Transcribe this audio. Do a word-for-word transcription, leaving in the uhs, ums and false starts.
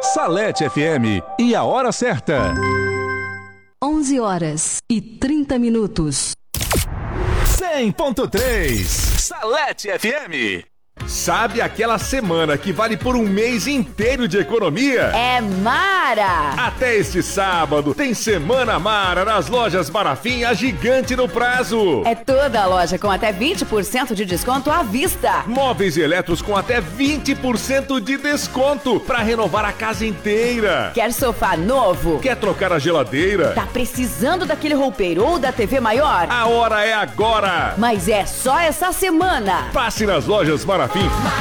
Salete F M e a hora certa. onze horas e trinta minutos. cem ponto três Salete F M. Sabe aquela semana que vale por um mês inteiro de economia? É Mara! Até este sábado tem Semana Mara nas lojas Marafim, a gigante no prazo. É toda a loja com até vinte por cento de desconto à vista. Móveis e eletros com até vinte por cento de desconto para renovar a casa inteira. Quer sofá novo? Quer trocar a geladeira? Tá precisando daquele roupeiro ou da T V maior? A hora é agora! Mas é só essa semana. Passe nas lojas Marafim.